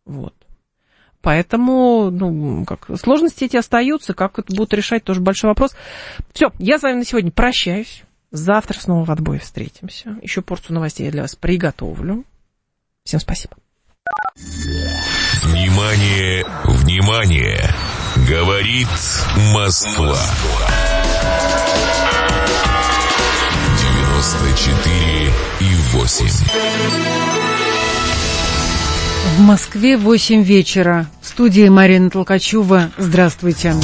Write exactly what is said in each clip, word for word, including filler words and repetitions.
Вот. Поэтому, ну, как, сложности эти остаются, как это будут решать, тоже большой вопрос. Все, я с вами на сегодня прощаюсь. Завтра снова в отбое встретимся. Еще порцию новостей я для вас приготовлю. Всем спасибо. Внимание, внимание! Говорит Москва. девяносто четыре и восемь. В Москве восемь вечера. В студии Марина Толкачева. Здравствуйте.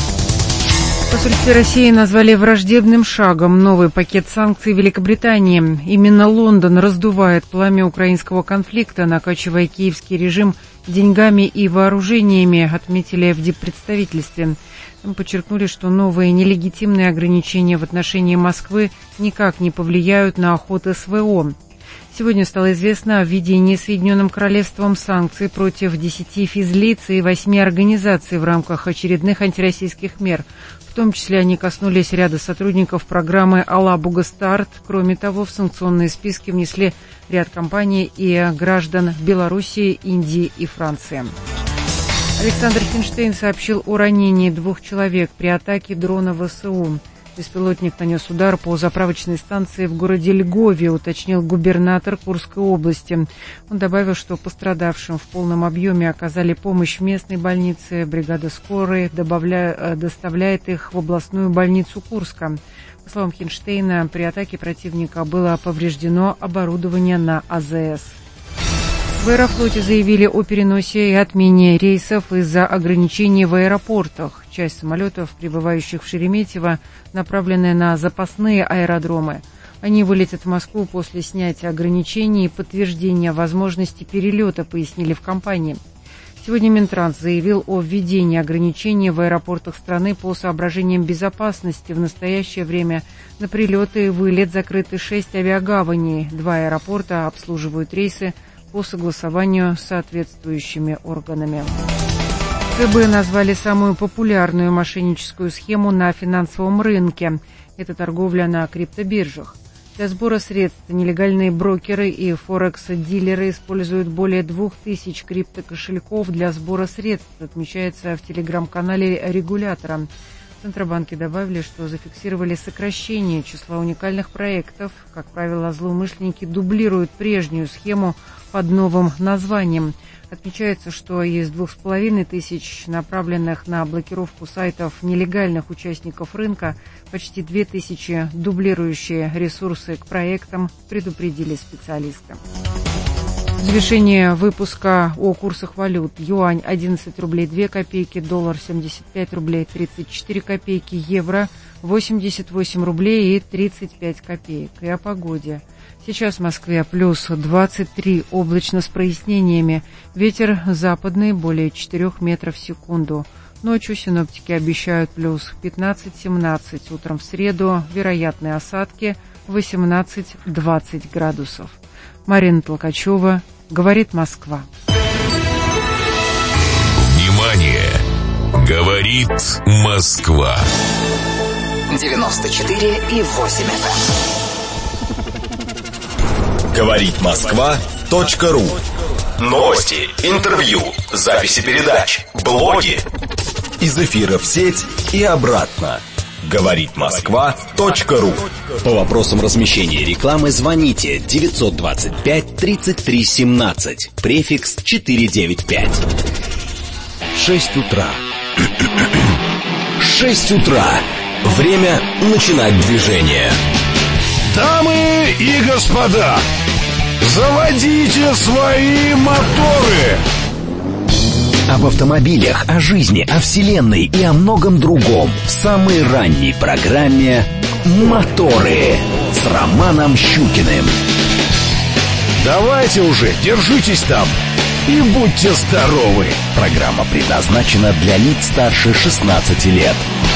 В посольстве России назвали враждебным шагом новый пакет санкций Великобритании. Именно Лондон раздувает пламя украинского конфликта, накачивая киевский режим деньгами и вооружениями, отметили в диппредставительстве. Там подчеркнули, что новые нелегитимные ограничения в отношении Москвы никак не повлияют на ход СВО. Сегодня стало известно о введении Соединенным Королевством санкций против десяти физлиц и восьми организаций в рамках очередных антироссийских мер. В том числе они коснулись ряда сотрудников программы «Алабуга Старт». Кроме того, в санкционные списки внесли ряд компаний и граждан Белоруссии, Индии и Франции. Александр Финштейн сообщил о ранении двух человек при атаке дрона ВСУ. Беспилотник нанес удар по заправочной станции в городе Льгове, уточнил губернатор Курской области. Он добавил, что пострадавшим в полном объеме оказали помощь в местной больнице. Бригада скорой добавля... доставляет их в областную больницу Курска. По словам Финштейна, при атаке противника было повреждено оборудование на АЗС. В Аэрофлоте заявили о переносе и отмене рейсов из-за ограничений в аэропортах. Часть самолетов, прибывающих в Шереметьево, направлены на запасные аэродромы. Они вылетят в Москву после снятия ограничений и подтверждения возможности перелета, пояснили в компании. Сегодня Минтранс заявил о введении ограничений в аэропортах страны по соображениям безопасности. В настоящее время на прилеты и вылет закрыты шесть авиагаваней. Два аэропорта обслуживают рейсы по согласованию с соответствующими органами. ЦБ назвали самую популярную мошенническую схему на финансовом рынке. Это торговля на криптобиржах. Для сбора средств нелегальные брокеры и форекс-дилеры используют более двух тысяч криптокошельков для сбора средств, отмечается в телеграм-канале регулятора. В Центробанке добавили, что зафиксировали сокращение числа уникальных проектов. Как правило, злоумышленники дублируют прежнюю схему под новым названием. Отмечается, что из двух с половиной тысяч направленных на блокировку сайтов нелегальных участников рынка почти две тысячи дублирующие ресурсы к проектам, предупредили специалисты. Завершение выпуска о курсах валют. Юань одиннадцать рублей две копейки, доллар семьдесят пять рублей тридцать четыре копейки, евро восемьдесят восемь рублей и тридцать пять копеек. И о погоде. Сейчас в Москве плюс двадцать три, облачно с прояснениями. Ветер западный более четырёх метров в секунду. Ночью синоптики обещают плюс пятнадцать-семнадцать. Утром в среду вероятные осадки восемнадцать-двадцать градусов. Марина Толкачева, говорит Москва. Внимание! Говорит Москва. девяносто четыре и восемь эф эм. Говорит Москва. .ру. Новости, интервью, записи передач, блоги. Из эфира в сеть и обратно. Говорит Москва. .ру. По вопросам размещения рекламы звоните девятьсот двадцать пять тридцать три семнадцать, префикс четыреста девяносто пять. Шесть утра. Шесть утра. Время начинать движение. Дамы и господа, заводите свои моторы. Об автомобилях, о жизни, о вселенной и о многом другом в самой ранней программе «Моторы» с Романом Щукиным. Давайте уже, держитесь там и будьте здоровы. Программа предназначена для лиц старше шестнадцати лет.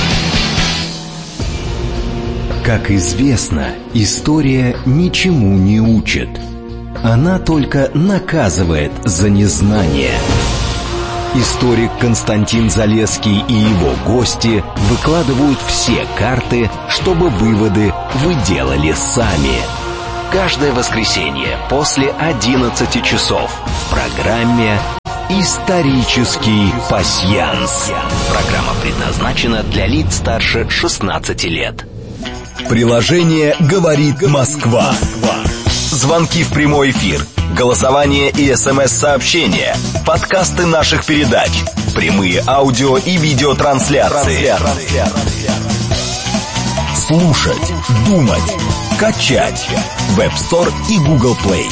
Как известно, история ничему не учит. Она только наказывает за незнание. Историк Константин Залесский и его гости выкладывают все карты, чтобы выводы вы делали сами. Каждое воскресенье после одиннадцати часов в программе Исторический пасьянс. Программа предназначена для лиц старше шестнадцати лет. Приложение «Говорит Москва». Звонки в прямой эфир, голосование и смс-сообщения, подкасты наших передач, прямые аудио и видеотрансляции. Слушать, думать, качать. Web Store и Google Play.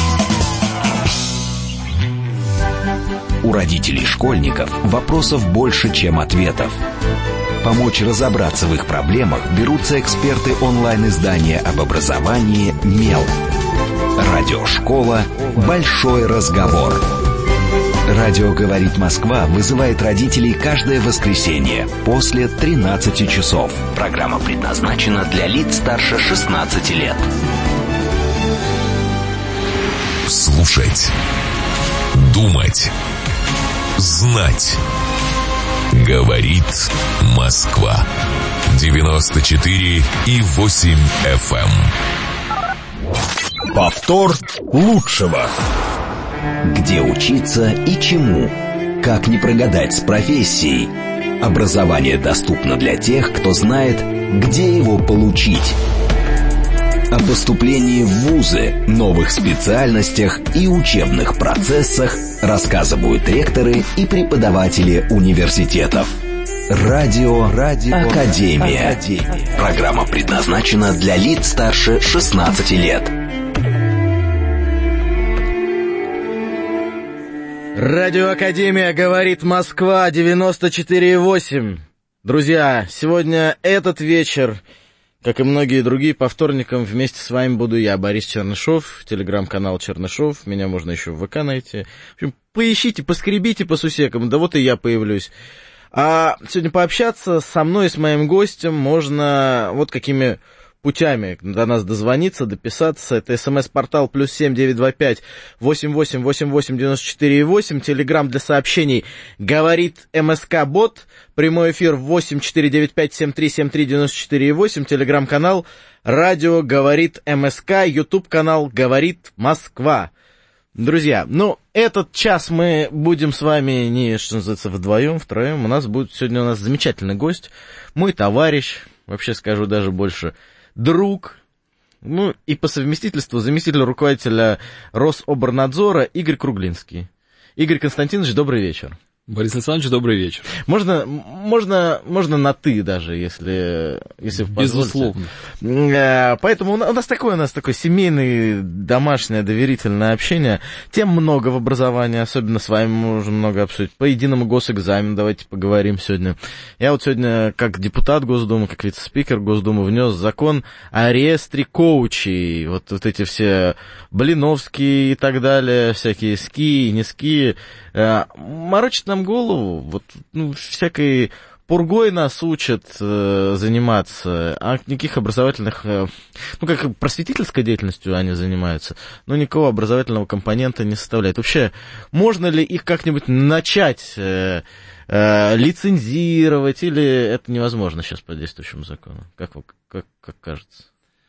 У родителей школьников вопросов больше, чем ответов. Помочь разобраться в их проблемах берутся эксперты онлайн-издания об образовании «Мел». Радиошкола «Большой разговор». Радио «Говорит Москва» вызывает родителей каждое воскресенье после тринадцати часов. Программа предназначена для лиц старше шестнадцати лет. Слушать, думать, знать. Говорит Москва. девяносто четыре и восемь эф эм. Повтор лучшего. Где учиться и чему? Как не прогадать с профессией? Образование доступно для тех, кто знает, где его получить. О поступлении в вузы, новых специальностях и учебных процессах рассказывают ректоры и преподаватели университетов. Радио, Радио Академия. Академия. Программа предназначена для лиц старше шестнадцати лет. Радио Академия говорит Москва девяносто четыре и восемь. Друзья, сегодня этот вечер, как и многие другие, по вторникам вместе с вами буду я, Борис Чернышов, телеграм-канал Чернышов, меня можно еще в ВК найти. В общем, поищите, поскребите по сусекам, да вот и я появлюсь. А сегодня пообщаться со мной и с моим гостем можно вот какими путями до нас дозвониться, дописаться. Это смс-портал плюс семь девять два пять восемь восемь восемь восемь девяносто четыре восемь. Телеграм для сообщений говорит МСК-бот. Прямой эфир восемь четыре девять пять семь три семь три девяносто четыре восемь. Телеграм-канал радио говорит МСК. Ютуб-канал говорит Москва. Друзья, ну, этот час мы будем с вами не, что называется, вдвоем, втроем. У нас будет сегодня у нас замечательный гость, мой товарищ, вообще скажу даже больше, друг, ну и по совместительству заместитель руководителя Рособорнадзора Игорь Круглинский. Игорь Константинович, добрый вечер. Борис Александрович, добрый вечер. Можно, можно, можно на «ты» даже, если, если Безусловно. Позволите. Поэтому у нас такое, у нас такое семейное, домашнее, доверительное общение. Тем много в образовании, особенно с вами можем много обсудить. По единому госэкзамену давайте поговорим сегодня. Я вот сегодня, как депутат Госдумы, как вице-спикер Госдумы, внес закон о реестре коучей. Вот, вот эти все Блиновские и так далее, всякие ски и не ски. Морочит нам голову, вот, ну, всякой пургой нас учат э, заниматься, а никаких образовательных, э, ну, как просветительской деятельностью они занимаются, но никакого образовательного компонента не составляет. Вообще, можно ли их как-нибудь начать э, э, лицензировать, или это невозможно сейчас по действующему закону? Как, как, как кажется?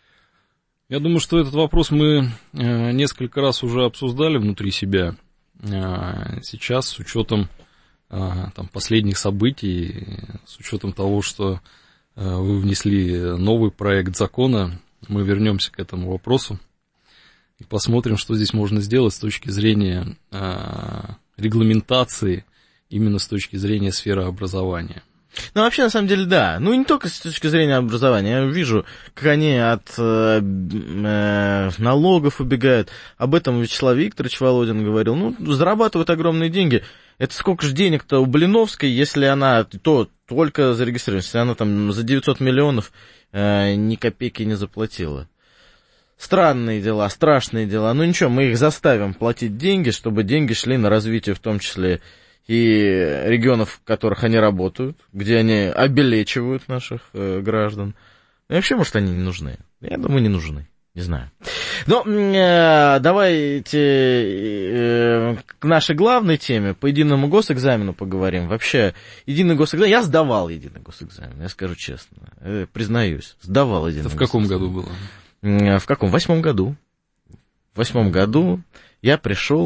Я думаю, что этот вопрос мы э, несколько раз уже обсуждали внутри себя. Сейчас с учетом там, последних событий, с учетом того, что вы внесли новый проект закона, мы вернемся к этому вопросу и посмотрим, что здесь можно сделать с точки зрения регламентации, именно с точки зрения сферы образования. Ну, вообще, на самом деле, да. Ну, и не только с точки зрения образования. Я вижу, как они от э, э, налогов убегают. Об этом Вячеслав Викторович Володин говорил. Ну, зарабатывают огромные деньги. Это сколько же денег-то у Блиновской, если она то только зарегистрировалась, если она там за девятьсот миллионов э, ни копейки не заплатила. Странные дела, страшные дела. Ну, ничего, мы их заставим платить деньги, чтобы деньги шли на развитие, в том числе и регионов, в которых они работают, где они обелечивают наших э, граждан. И вообще, может, они не нужны? Я думаю, не нужны. Не знаю. Но э, давайте э, к нашей главной теме, по единому госэкзамену поговорим. Вообще, единый госэкзамен... Я сдавал единый госэкзамен, я скажу честно. Э, признаюсь, сдавал единый Это в госэкзамен. каком году было? Э, в каком? В восьмом году. В восьмом году я пришел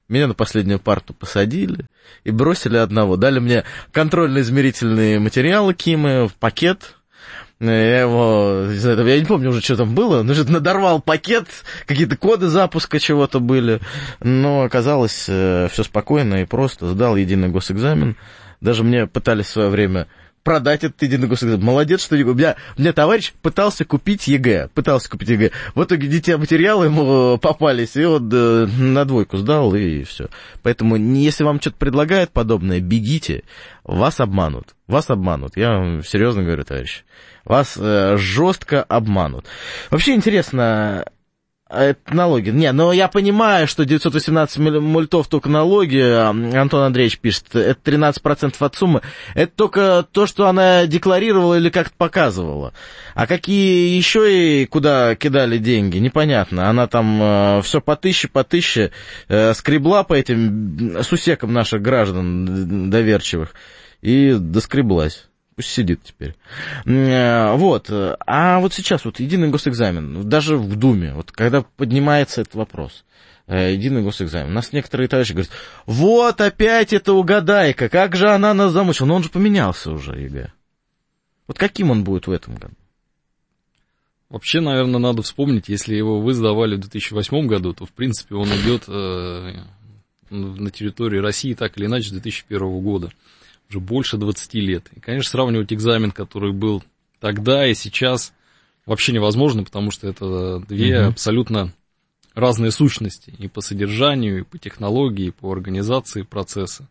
Меня на последнюю парту посадили и бросили одного. Дали мне контрольно-измерительные материалы КИМы в пакет. Я его, я не помню уже, что там было, но что-то надорвал пакет, какие-то коды запуска чего-то были, но оказалось все спокойно и просто. Сдал единый госэкзамен. Даже мне пытались в свое время продать этот единый госэкзамен. Молодец, что у меня, у меня товарищ пытался купить ЕГЭ, пытался купить ЕГЭ. В итоге те материалы ему попались, и вот э, на двойку сдал, и все. Поэтому, если вам что-то предлагают подобное, бегите, вас обманут. Вас обманут, я вам серьезно говорю, товарищи. Вас э, жестко обманут. Вообще интересно, это налоги. Не, но я понимаю, что девятьсот восемнадцать мультов только налоги, Антон Андреевич пишет, это тринадцать процентов от суммы. Это только то, что она декларировала или как-то показывала. А какие еще и куда кидали деньги, непонятно. Она там э, все по тысяче, по тысяче э, скребла по этим сусекам наших граждан доверчивых и доскреблась. Пусть сидит теперь. Вот. А вот сейчас вот единый госэкзамен, даже в Думе, вот когда поднимается этот вопрос, единый госэкзамен, у нас некоторые товарищи говорят, вот опять эта угадайка, как же она нас замучила. Но он же поменялся уже, ЕГЭ. Вот каким он будет в этом году? Вообще, наверное, надо вспомнить, если его вы сдавали в две тысячи восьмом году, то, в принципе, он идет э, на территории России так или иначе с две тысячи первого года. Уже больше двадцати лет. И, конечно, сравнивать экзамен, который был тогда и сейчас, вообще невозможно, потому что это две угу. абсолютно разные сущности и по содержанию, и по технологии, и по организации процесса.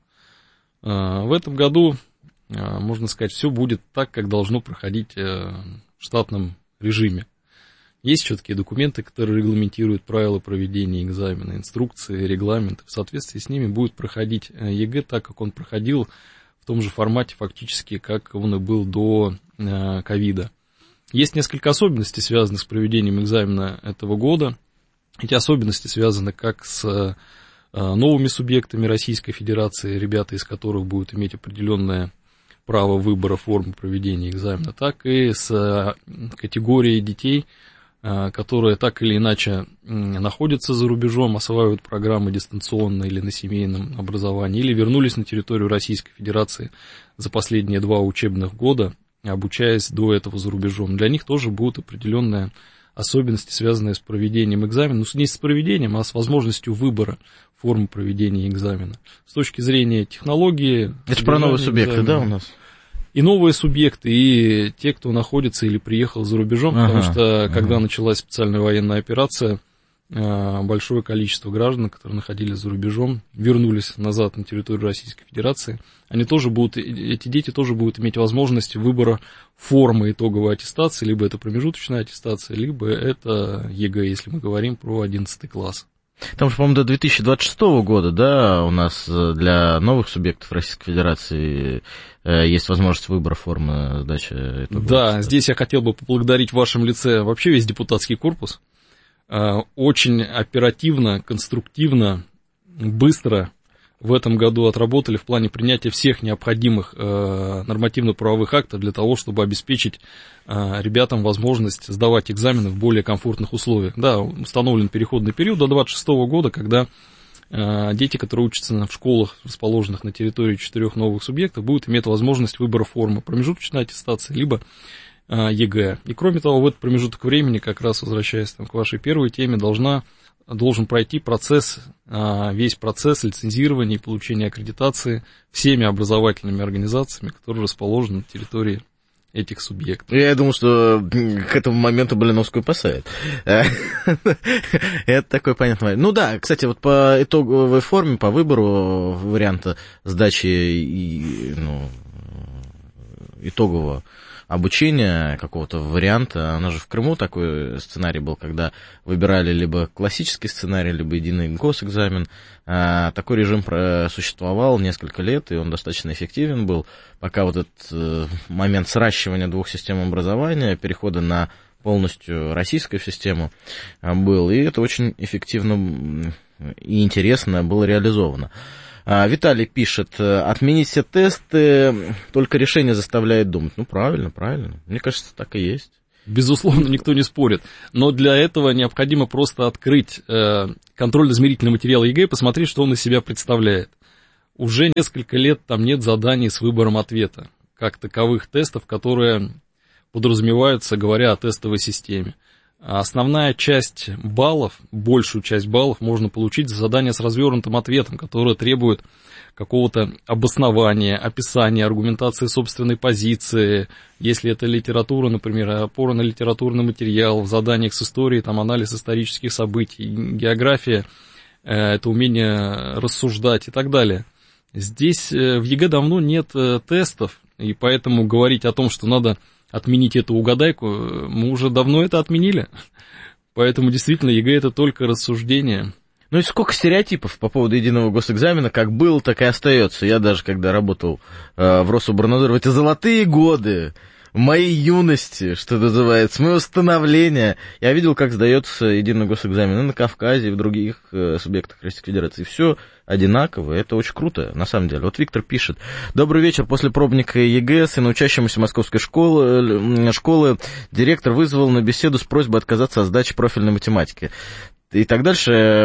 В этом году, можно сказать, все будет так, как должно проходить в штатном режиме. Есть четкие документы, которые регламентируют правила проведения экзамена, инструкции, регламенты. В соответствии с ними будет проходить ЕГЭ так, как он проходил в том же формате фактически, как он и был до ковида. Есть несколько особенностей, связанных с проведением экзамена этого года. Эти особенности связаны как с новыми субъектами Российской Федерации, ребята из которых будут иметь определенное право выбора формы проведения экзамена, так и с категорией детей, которые так или иначе находятся за рубежом, осваивают программы дистанционно или на семейном образовании, или вернулись на территорию Российской Федерации за последние два учебных года, обучаясь до этого за рубежом. Для них тоже будут определенные особенности, связанные с проведением экзамена, ну, не с проведением, а с возможностью выбора формы проведения экзамена. С точки зрения технологии... Это про новые субъекты, экзамена, да, у нас? И новые субъекты, и те, кто находится или приехал за рубежом, ага, потому что, ага. когда началась специальная военная операция, большое количество граждан, которые находились за рубежом, вернулись назад на территорию Российской Федерации. Они тоже будут, эти дети тоже будут иметь возможность выбора формы итоговой аттестации, либо это промежуточная аттестация, либо это ЕГЭ, если мы говорим про одиннадцатый класс. Там же, по-моему, до две тысячи двадцать шестого года, да, у нас для новых субъектов Российской Федерации есть возможность выбора формы сдачи итоговой Да, аттестации. Здесь я хотел бы поблагодарить в вашем лице вообще весь депутатский корпус. Очень оперативно, конструктивно, быстро в этом году отработали в плане принятия всех необходимых нормативно-правовых актов для того, чтобы обеспечить ребятам возможность сдавать экзамены в более комфортных условиях. Да, установлен переходный период до двадцать шестого года, когда дети, которые учатся в школах, расположенных на территории четырех новых субъектов, будут иметь возможность выбора формы промежуточной аттестации, либо ЕГЭ. И кроме того, в этот промежуток времени, как раз возвращаясь там, к вашей первой теме, должна, должен пройти процесс, весь процесс лицензирования и получения аккредитации всеми образовательными организациями, которые расположены на территории этих субъектов. Я думал, что к этому моменту Блиновскую посадят. Это такой понятный момент. Ну да, кстати, вот по итоговой форме, по выбору варианта сдачи ну, итогового обучения какого-то варианта. Она же в Крыму такой сценарий был, когда выбирали либо классический сценарий, либо единый госэкзамен. Такой режим существовал несколько лет, и он достаточно эффективен был, пока вот этот момент сращивания двух систем образования, перехода на полностью российскую систему был, и это очень эффективно и интересно было реализовано. Виталий пишет, отменить все тесты, только решение заставляет думать. Ну, правильно, правильно. Мне кажется, так и есть. Безусловно, никто не спорит. Но для этого необходимо просто открыть э, контрольно-измерительный материал ЕГЭ и посмотреть, что он из себя представляет. Уже несколько лет там нет заданий с выбором ответа, как таковых тестов, которые подразумеваются, говоря о тестовой системе. А основная часть баллов, большую часть баллов можно получить за задание с развернутым ответом, которое требует какого-то обоснования, описания, аргументации собственной позиции. Если это литература, например, опора на литературный материал, в заданиях с историей, там анализ исторических событий, география, это умение рассуждать и так далее. Здесь в ЕГЭ давно нет тестов, и поэтому говорить о том, что надо отменить эту угадайку, мы уже давно это отменили. Поэтому действительно ЕГЭ это только рассуждение. Ну и сколько стереотипов по поводу единого госэкзамена, как было, так и остается. Я даже, когда работал э, в Рособорнадзоре в эти золотые годы моей юности, что называется, моего становления, я видел, как сдается единый госэкзамен и на Кавказе, и в других э, субъектах Российской Федерации. Все одинаково, это очень круто, на самом деле. Вот Виктор пишет: добрый вечер, после пробника ЕГЭ сына учащемуся московской школы, школы директор вызвал на беседу с просьбой отказаться от сдачи профильной математики. И так дальше.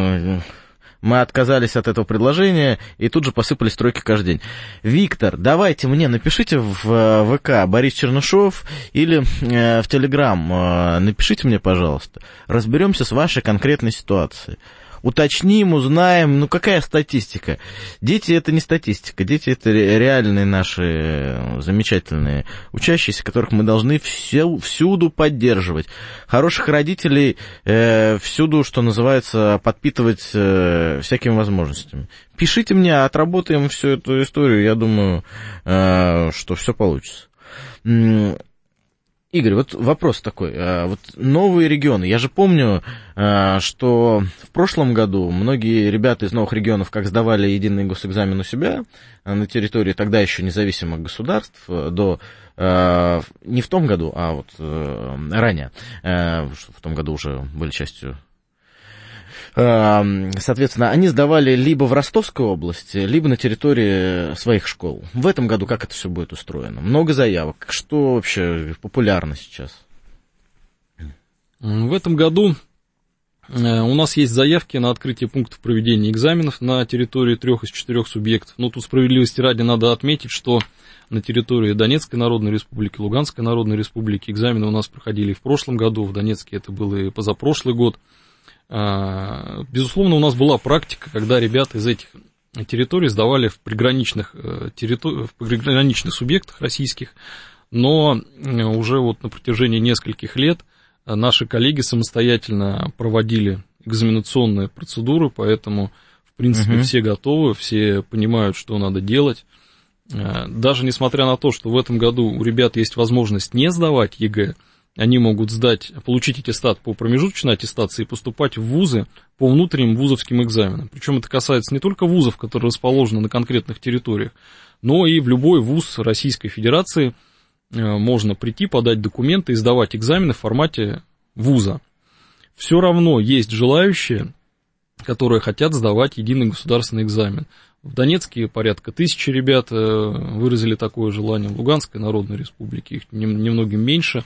Мы отказались от этого предложения, и тут же посыпались тройки каждый день. Виктор, давайте мне напишите в ВК Борис Чернышов или в Телеграм, напишите мне, пожалуйста. Разберемся с вашей конкретной ситуацией. Уточним, узнаем, ну какая статистика? Дети это не статистика, дети это реальные наши замечательные учащиеся, которых мы должны все, всюду поддерживать. Хороших родителей э, всюду, что называется, подпитывать э, всякими возможностями. Пишите мне, отработаем всю эту историю, я думаю, э, что все получится. Игорь, вот вопрос такой, вот новые регионы, я же помню, что в прошлом году многие ребята из новых регионов как сдавали единый госэкзамен у себя на территории тогда еще независимых государств, до, не в том году, а вот ранее, в том году уже были частью. Соответственно, они сдавали либо в Ростовской области, либо на территории своих школ. В этом году как это все будет устроено? Много заявок. Что вообще популярно сейчас? В этом году у нас есть заявки на открытие пунктов проведения экзаменов на территории трех из четырех субъектов. Но тут справедливости ради надо отметить, что на территории Донецкой Народной Республики, Луганской Народной Республики экзамены у нас проходили и в прошлом году, в Донецке это было и позапрошлый год. Безусловно, у нас была практика, когда ребята из этих территорий сдавали в приграничных, территори... в приграничных субъектах российских, но уже вот на протяжении нескольких лет наши коллеги самостоятельно проводили экзаменационные процедуры, поэтому, в принципе, uh-huh. все готовы, все понимают, что надо делать. Даже несмотря на то, что в этом году у ребят есть возможность не сдавать ЕГЭ, они могут сдать, получить аттестат по промежуточной аттестации и поступать в вузы по внутренним вузовским экзаменам. Причем это касается не только вузов, которые расположены на конкретных территориях, но и в любой вуз Российской Федерации можно прийти, подать документы и сдавать экзамены в формате вуза. Все равно есть желающие, которые хотят сдавать единый государственный экзамен. В Донецке порядка тысячи ребят выразили такое желание, в Луганской Народной Республике их немногим меньше.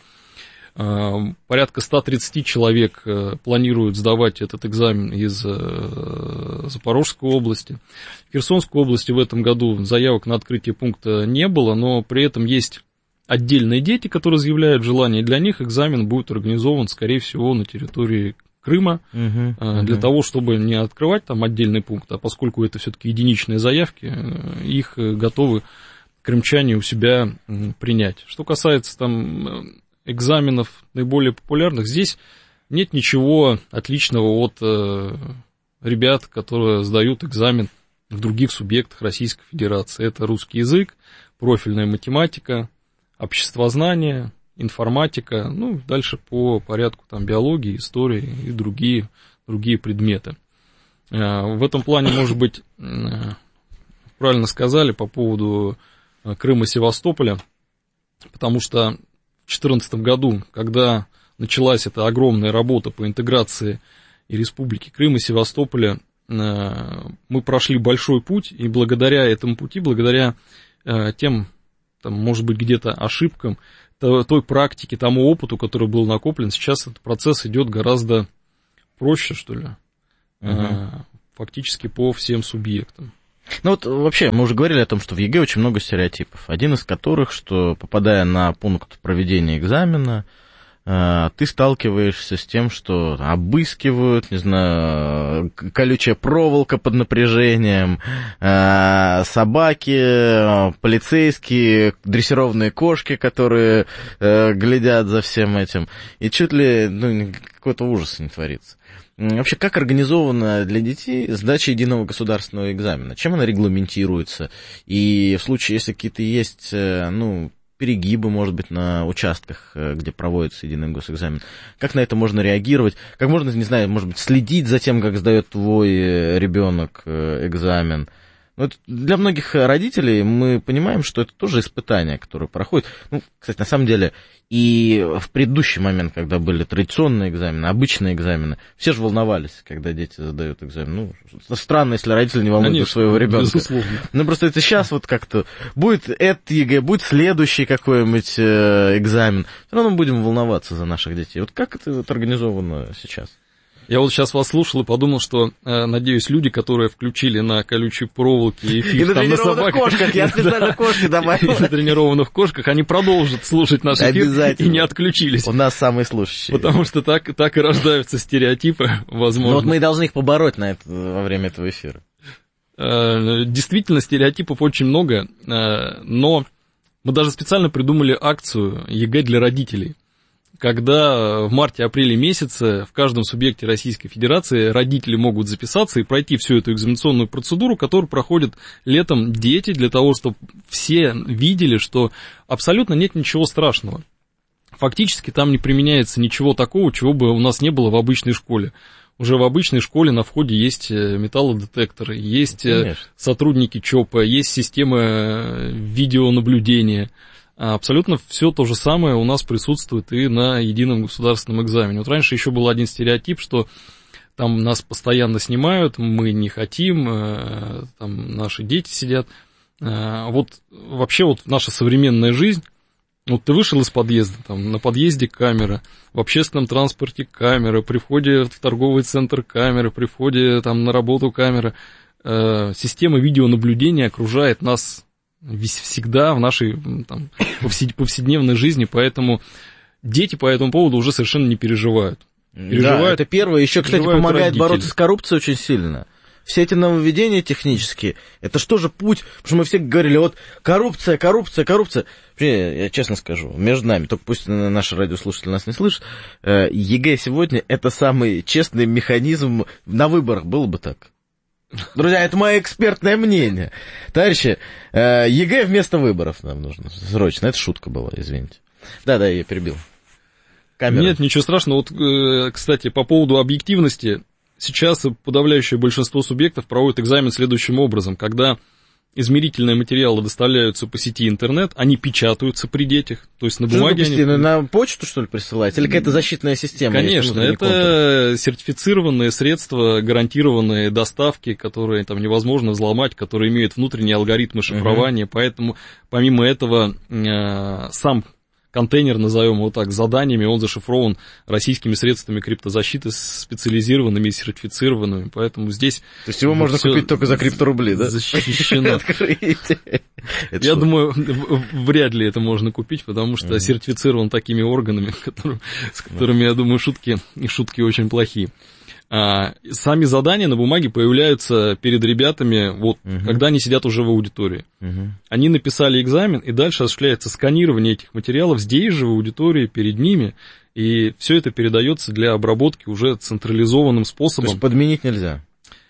Порядка ста тридцати человек планируют сдавать этот экзамен из Запорожской области. В Херсонской области в этом году заявок на открытие пункта не было, но при этом есть отдельные дети, которые заявляют желание, и для них экзамен будет организован, скорее всего, на территории Крыма, uh-huh, uh-huh. для того, чтобы не открывать там отдельный пункт, а поскольку это все-таки единичные заявки, их готовы крымчане у себя принять. Что касается там экзаменов наиболее популярных, здесь нет ничего отличного от э, ребят, которые сдают экзамен в других субъектах Российской Федерации. Это русский язык, профильная математика, обществознание, информатика, ну, дальше по порядку там биологии, истории и другие, другие предметы. Э, в этом плане, может быть, э, правильно сказали по поводу Крыма, Севастополя, потому что в две тысячи четырнадцатом году, когда началась эта огромная работа по интеграции и Республики Крым, и Севастополя, мы прошли большой путь, и благодаря этому пути, благодаря тем, там, может быть, где-то ошибкам, той практике, тому опыту, который был накоплен, сейчас этот процесс идет гораздо проще, что ли, uh-huh. фактически по всем субъектам. Ну вот вообще, мы уже говорили о том, что в ЕГЭ очень много стереотипов, один из которых, что попадая на пункт проведения экзамена, ты сталкиваешься с тем, что обыскивают, не знаю, колючая проволока под напряжением, собаки, полицейские, дрессированные кошки, которые глядят за всем этим. И чуть ли ну, какой-то ужас не творится. Вообще, как организована для детей сдача единого государственного экзамена? Чем она регламентируется? И в случае, если какие-то есть, ну, перегибы, может быть, на участках, где проводится единый госэкзамен. Как на это можно реагировать? Как можно, не знаю, может быть, следить за тем, как сдает твой ребенок экзамен? Ну, это для многих родителей мы понимаем, что это тоже испытание, которое проходит. Ну, кстати, на самом деле, и в предыдущий момент, когда были традиционные экзамены, обычные экзамены, все же волновались, когда дети задают экзамен. Ну, странно, если родители не волнуют Конечно, своего ребенка. Безусловно. Ну, просто это сейчас вот как-то будет этот ЕГЭ, будет следующий какой-нибудь экзамен. Все равно будем волноваться за наших детей. Вот как это вот организовано сейчас? Я вот сейчас вас слушал и подумал, что, э, надеюсь, люди, которые включили на колючей проволоке эфир, и на там, на собаках, кошках, я специально кошки добавил. И на тренированных кошках, они продолжат слушать наш эфир и не отключились. У нас самые слушающие. Потому что так, так и рождаются стереотипы, возможно. Но вот мы и должны их побороть на это, во время этого эфира. Действительно, стереотипов очень много, но мы даже специально придумали акцию ЕГЭ для родителей. Когда в марте-апреле месяце в каждом субъекте Российской Федерации родители могут записаться и пройти всю эту экзаменационную процедуру, которую проходят летом дети, для того, чтобы все видели, что абсолютно нет ничего страшного. Фактически там не применяется ничего такого, чего бы у нас не было в обычной школе. Уже в обычной школе на входе есть металлодетекторы, есть Конечно. сотрудники ЧОПа, есть система видеонаблюдения. Абсолютно все то же самое у нас присутствует и на едином государственном экзамене. Вот раньше еще был один стереотип, что там нас постоянно снимают, мы не хотим, там наши дети сидят. Вот вообще вот наша современная жизнь, вот ты вышел из подъезда, там на подъезде камера, в общественном транспорте камера, при входе в торговый центр камера, при входе там на работу камера. Система видеонаблюдения окружает нас всегда в нашей там, повседневной жизни, поэтому дети по этому поводу уже совершенно не переживают. переживают да, это первое. Еще, кстати, помогает родители. бороться с коррупцией очень сильно. Все эти нововведения технические, это что же путь? Потому что мы все говорили, вот коррупция, коррупция, коррупция. Я честно скажу, между нами, только пусть наши радиослушатели нас не слышат, ЕГЭ сегодня это самый честный механизм на выборах, было бы так. Друзья, это мое экспертное мнение. Товарищи, ЕГЭ вместо выборов нам нужно срочно. Это шутка была, извините. Да-да, я перебил. Камера. Нет, ничего страшного. Вот, кстати, по поводу объективности, сейчас подавляющее большинство субъектов проводят экзамен следующим образом. Когда измерительные материалы доставляются по сети интернет, они печатаются при детях, то есть на бумаге они... На почту, что ли, присылаете? Или какая-то защитная система? Конечно, это сертифицированные средства, гарантированные доставки, которые там невозможно взломать, которые имеют внутренние алгоритмы шифрования, uh-huh. поэтому помимо этого сам контейнер, назовем его так, с заданиями, он зашифрован российскими средствами криптозащиты, специализированными и сертифицированными, поэтому здесь... То есть его можно купить только за крипторубли, да? Защищено. Я думаю, вряд ли это можно купить, потому что сертифицирован такими органами, с которыми, я думаю, шутки и шутки очень плохие. Сами задания на бумаге появляются перед ребятами, вот, uh-huh. когда они сидят уже в аудитории. Uh-huh. Они написали экзамен, и дальше осуществляется сканирование этих материалов здесь же, в аудитории, перед ними, и все это передается для обработки уже централизованным способом. То есть подменить нельзя?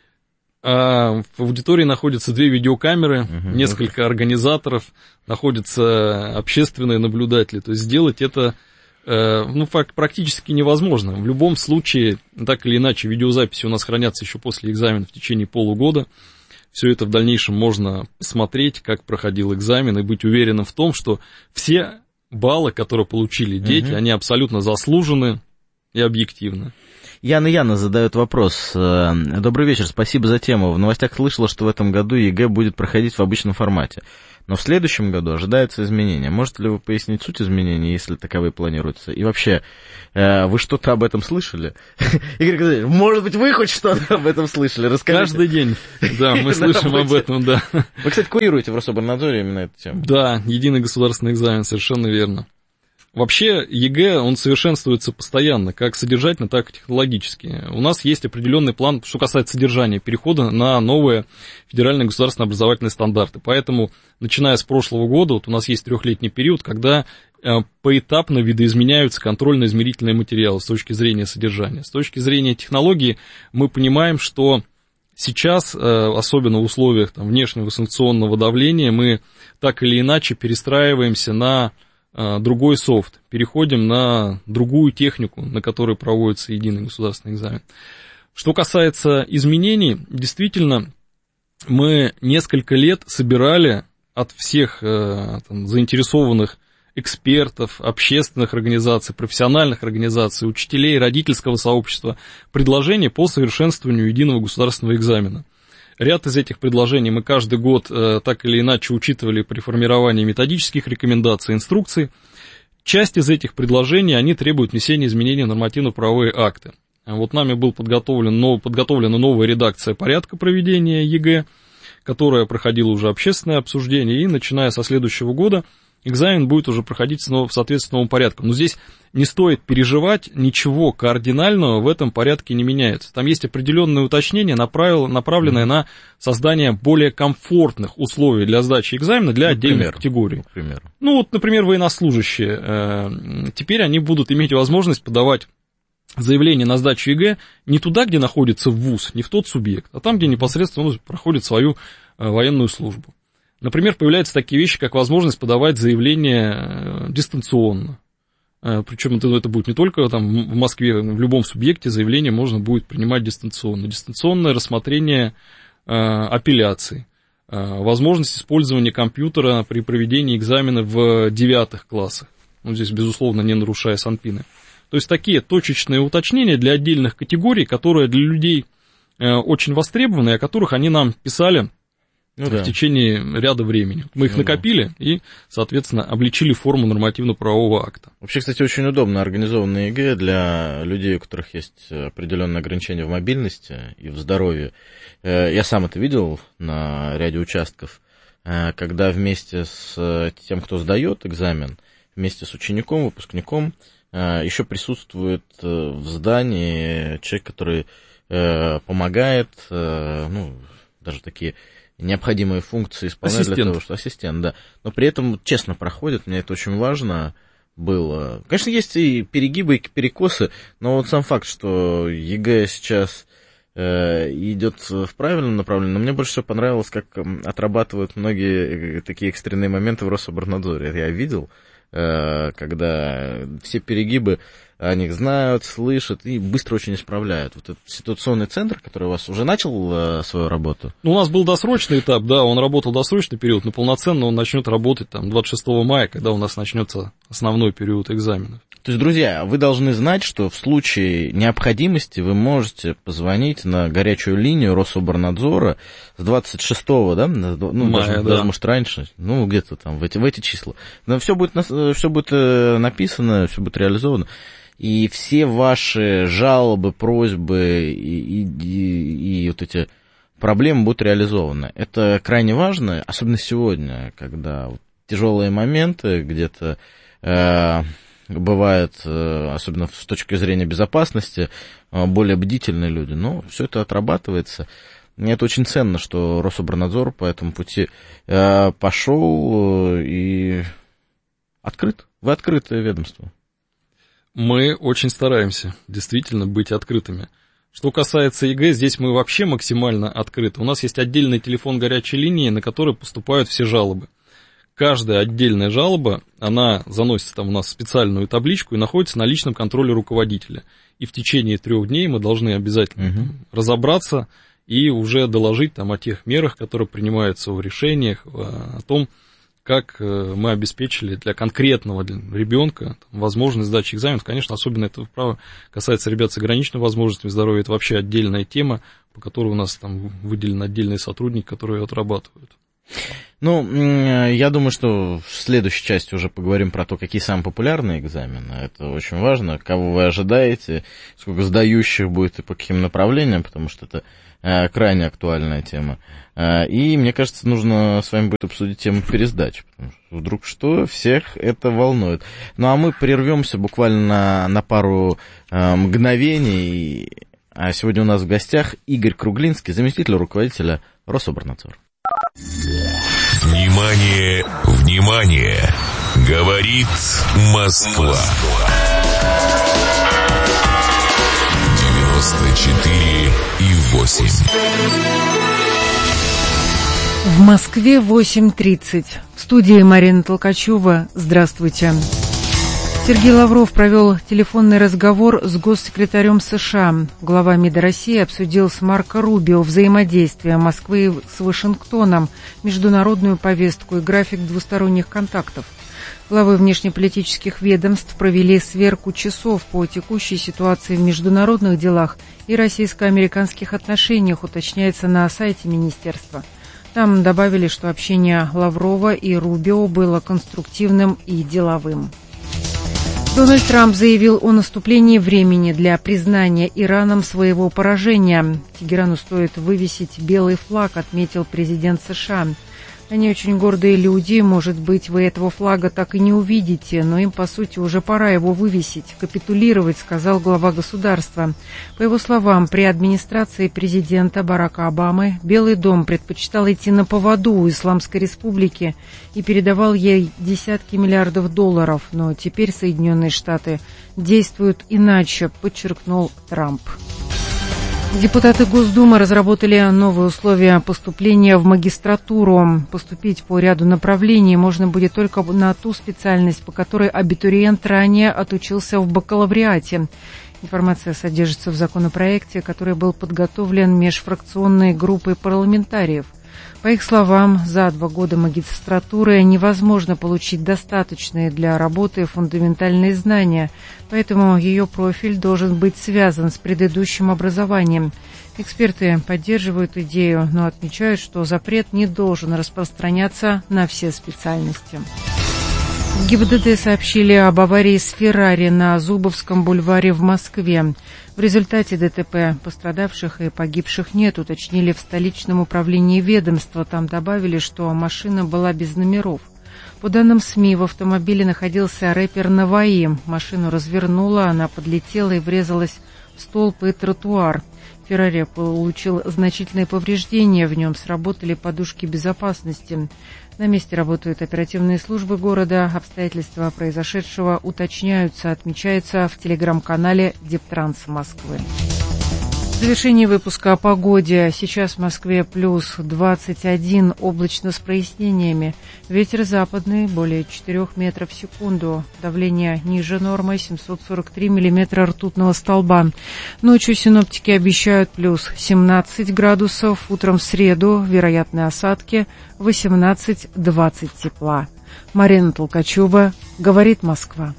А в аудитории находятся две видеокамеры, uh-huh. несколько организаторов, находятся общественные наблюдатели, то есть сделать это... Ну, факт, практически невозможно. В любом случае, так или иначе, видеозаписи у нас хранятся еще после экзамена в течение полугода. Все это в дальнейшем можно посмотреть, как проходил экзамен, и быть уверенным в том, что все баллы, которые получили дети, uh-huh. они абсолютно заслужены и объективны. Яна Яна задает вопрос. Добрый вечер, спасибо за тему. В новостях слышала, что в этом году ЕГЭ будет проходить в обычном формате. Но в следующем году ожидаются изменения. Можете ли вы пояснить суть изменений, если таковые планируются? И вообще, вы что-то об этом слышали? Игорь Казаревич, может быть, вы хоть что-то об этом слышали? Расскажите. Каждый день, да, мы слышим об этом, да. Вы, кстати, курируете в Рособорнадзоре именно эту тему. Да, единый государственный экзамен, совершенно верно. Вообще ЕГЭ, он совершенствуется постоянно, как содержательно, так и технологически. У нас есть определенный план, что касается содержания, перехода на новые федеральные государственные образовательные стандарты. Поэтому, начиная с прошлого года, вот у нас есть трехлетний период, когда поэтапно видоизменяются контрольно-измерительные материалы с точки зрения содержания. С точки зрения технологии мы понимаем, что сейчас, особенно в условиях там, внешнего санкционного давления, мы так или иначе перестраиваемся на другой софт, переходим на другую технику, на которой проводится единый государственный экзамен. Что касается изменений, действительно, мы несколько лет собирали от всех там, заинтересованных экспертов, общественных организаций, профессиональных организаций, учителей, родительского сообщества предложения по совершенствованию единого государственного экзамена. Ряд из этих предложений мы каждый год э, так или иначе учитывали при формировании методических рекомендаций, инструкций. Часть из этих предложений, они требуют внесения изменений в нормативно-правовые акты. Вот нами была подготовлена, нов, подготовлена новая редакция порядка проведения ЕГЭ, которая проходила уже общественное обсуждение, и начиная со следующего года экзамен будет уже проходить в соответствии с новым порядком. Но здесь не стоит переживать, ничего кардинального в этом порядке не меняется. Там есть определенные уточнения, направленные на создание более комфортных условий для сдачи экзамена для отдельных например, категорий. Например. Ну, вот, например, военнослужащие. Теперь они будут иметь возможность подавать заявление на сдачу ЕГЭ не туда, где находится вуз, не в тот субъект, а там, где непосредственно он проходит свою военную службу. Например, появляются такие вещи, как возможность подавать заявление дистанционно. Причем это, это будет не только там, в Москве, в любом субъекте заявление можно будет принимать дистанционно. Дистанционное рассмотрение э, апелляций. Э, возможность использования компьютера при проведении экзамена в девятых классах. Ну, здесь, безусловно, не нарушая санпины. То есть такие точечные уточнения для отдельных категорий, которые для людей э, очень востребованы, о которых они нам писали ну, в да. течение ряда времени. Мы их ну, накопили да. и, соответственно, обличили форму нормативно-правового акта. Вообще, кстати, очень удобно организованные ЕГЭ для людей, у которых есть определенные ограничения в мобильности и в здоровье. Я сам это видел на ряде участков, когда вместе с тем, кто сдает экзамен, вместе с учеником, выпускником, еще присутствует в здании человек, который помогает, ну, даже такие необходимые функции исполнять ассистент. Для того, что ассистент, да. Но при этом честно проходит, мне это очень важно было. Конечно, есть и перегибы, и перекосы, но вот сам факт, что ЕГЭ сейчас э, идет в правильном направлении, но мне больше всего понравилось, как отрабатывают многие такие экстренные моменты в Рособорнадзоре. Это я видел, э, когда все перегибы о них знают, слышат и быстро очень исправляют. Вот этот ситуационный центр, который у вас уже начал э, свою работу? Ну, у нас был досрочный этап, да, он работал досрочный период, но полноценно он начнет работать там двадцать шестого мая, когда у нас начнется основной период экзаменов. То есть, друзья, вы должны знать, что в случае необходимости вы можете позвонить на горячую линию Рособорнадзора с двадцать шестого, да, ну, мая, даже, да. даже, может, раньше, ну, где-то там, в эти, в эти числа. Но все будет, все будет написано, все будет реализовано. И все ваши жалобы, просьбы и, и, и, и вот эти проблемы будут реализованы. Это крайне важно, особенно сегодня, когда вот тяжелые моменты где-то э, бывают, э, особенно с точки зрения безопасности, э, более бдительные люди. Но все это отрабатывается. Мне это очень ценно, что Рособорнадзор по этому пути э, пошел э, и открыт. Вы открытое ведомство. Мы очень стараемся действительно быть открытыми. Что касается ЕГЭ, здесь мы вообще максимально открыты. У нас есть отдельный телефон горячей линии, на который поступают все жалобы. Каждая отдельная жалоба, она заносится там у нас в специальную табличку и находится на личном контроле руководителя. И в течение трех дней мы должны обязательно угу. там, разобраться и уже доложить там, о тех мерах, которые принимаются в решениях, о том, как мы обеспечили для конкретного ребенка возможность сдачи экзаменов. Конечно, особенно это право касается ребят с ограниченными возможностями здоровья. Это вообще отдельная тема, по которой у нас там выделен отдельный сотрудник, который ее отрабатывает. Ну, я думаю, что в следующей части уже поговорим про то, какие самые популярные экзамены. Это очень важно, кого вы ожидаете, сколько сдающих будет и по каким направлениям, потому что это крайне актуальная тема. И, мне кажется, нужно с вами будет обсудить тему пересдач, потому что вдруг что, всех это волнует. Ну, а мы прервемся буквально на, на пару мгновений. А сегодня у нас в гостях Игорь Круглинский, заместитель руководителя Рособорнадзора. Внимание, внимание! Говорит Москва. девяносто четыре и восемь. В Москве восемь тридцать. В студии Марина Толкачева. Здравствуйте. Сергей Лавров провел телефонный разговор с госсекретарем США. Глава МИДа России обсудил с Марко Рубио взаимодействие Москвы с Вашингтоном, международную повестку и график двусторонних контактов. Главы внешнеполитических ведомств провели сверку часов по текущей ситуации в международных делах и российско-американских отношениях, уточняется на сайте министерства. Там добавили, что общение Лаврова и Рубио было конструктивным и деловым. Дональд Трамп заявил о наступлении времени для признания Ираном своего поражения. Тегерану стоит вывесить белый флаг, отметил президент США. Они очень гордые люди, может быть, вы этого флага так и не увидите, но им, по сути, уже пора его вывесить, капитулировать, сказал глава государства. По его словам, при администрации президента Барака Обамы Белый дом предпочитал идти на поводу у Исламской Республики и передавал ей десятки миллиардов долларов, но теперь Соединенные Штаты действуют иначе, подчеркнул Трамп. Депутаты Госдумы разработали новые условия поступления в магистратуру. Поступить по ряду направлений можно будет только на ту специальность, по которой абитуриент ранее отучился в бакалавриате. Информация содержится в законопроекте, который был подготовлен межфракционной группой парламентариев. По их словам, за два года магистратуры невозможно получить достаточные для работы фундаментальные знания, поэтому ее профиль должен быть связан с предыдущим образованием. Эксперты поддерживают идею, но отмечают, что запрет не должен распространяться на все специальности. В ГИБДД сообщили об аварии с «Феррари» на Зубовском бульваре в Москве. В результате ДТП пострадавших и погибших нет, уточнили в столичном управлении ведомства. Там добавили, что машина была без номеров. По данным СМИ, в автомобиле находился рэпер Наваи. Машину развернуло, она подлетела и врезалась в столб и тротуар. «Феррари» получил значительные повреждения, в нем сработали подушки безопасности. На месте работают оперативные службы города. Обстоятельства произошедшего уточняются, отмечается в телеграм-канале Дептранс Москвы. В завершении выпуска о погоде. Сейчас в Москве плюс двадцать один, облачно с прояснениями. Ветер западный, более четырех метров в секунду. Давление ниже нормы, семьсот сорок три миллиметра ртутного столба. Ночью синоптики обещают плюс семнадцать градусов. Утром в среду вероятны осадки, восемнадцать-двадцать тепла. Марина Толкачева, говорит Москва.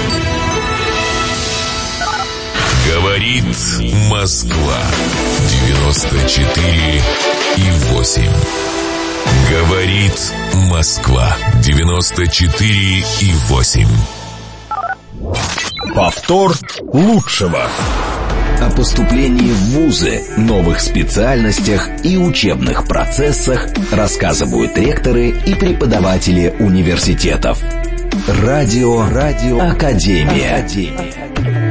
Говорит Москва. девяносто четыре и восемь. Говорит Москва. девяносто четыре и восемь. Повтор лучшего. О поступлении в вузы, новых специальностях и учебных процессах рассказывают ректоры и преподаватели университетов. Радио, радио, Академия. Академия.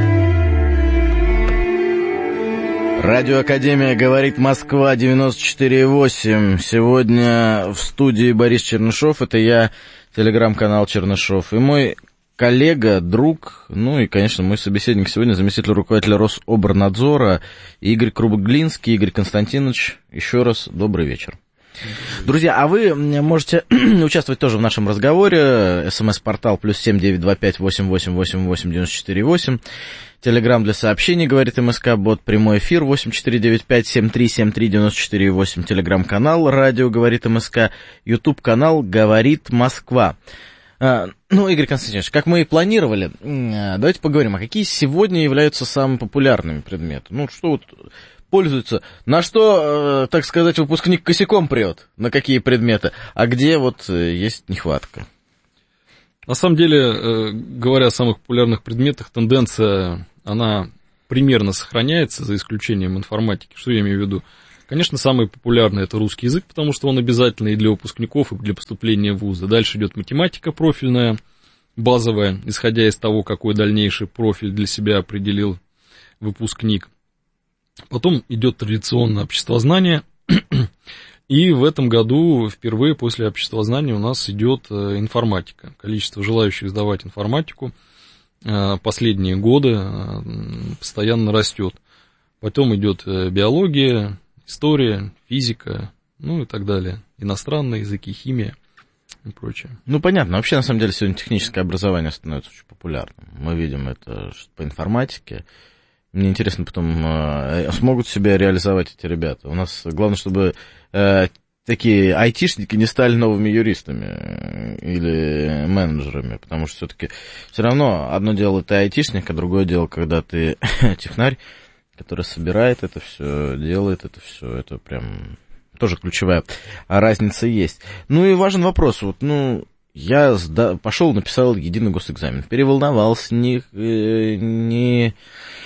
Радио Академия, говорит Москва, девяносто четыре и восемь. Сегодня в студии Борис Чернышов, это я, телеграм-канал Чернышов, и мой коллега, друг, ну и, конечно, мой собеседник сегодня, заместитель руководителя Рособорнадзора Игорь Круглинский. Игорь Константинович, еще раз добрый вечер. Друзья, а вы можете участвовать тоже в нашем разговоре. СМС-портал плюс семь девять два пять восемь восемь восемь восемь девяносто четыре восемь. Телеграм для сообщений, говорит МСК, бот, прямой эфир восемь четыре девять пять семь три семь три девяносто четыре восемь. Телеграм-канал радио говорит МСК. Ютуб-канал говорит Москва. А, ну, Игорь Константинович, как мы и планировали, давайте поговорим, а какие сегодня являются самыми популярными предметами? Ну, что вот пользуются, на что, так сказать, выпускник косяком прет, на какие предметы, а где вот есть нехватка? На самом деле, говоря о самых популярных предметах, тенденция, она примерно сохраняется, за исключением информатики. Что я имею в виду? Конечно, самый популярный — это русский язык, потому что он обязательный и для выпускников, и для поступления в вузы. Дальше идет математика профильная, базовая, исходя из того, какой дальнейший профиль для себя определил выпускник. Потом идет традиционное обществознание, и в этом году впервые после обществознания у нас идет информатика. Количество желающих сдавать информатику последние годы постоянно растет. Потом идет биология, история, физика, ну и так далее. Иностранные языки, химия и прочее. Ну, понятно. Вообще, на самом деле, сегодня техническое образование становится очень популярным. Мы видим это по информатике. Мне интересно потом, э, смогут себя реализовать эти ребята. У нас главное, чтобы э, такие айтишники не стали новыми юристами или менеджерами, потому что все-таки все равно одно дело ты айтишник, а другое дело, когда ты технарь, который собирает это все, делает это все. Это прям тоже ключевая разница есть. Ну и важен вопрос. Вот, ну, я сда... пошел, написал единый госэкзамен, переволновался, не... не...